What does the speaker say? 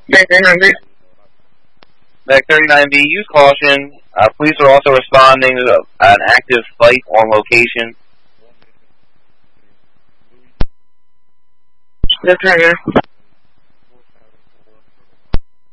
Back 39B, use caution. Police are also responding to an active fight on location. Yes, right here.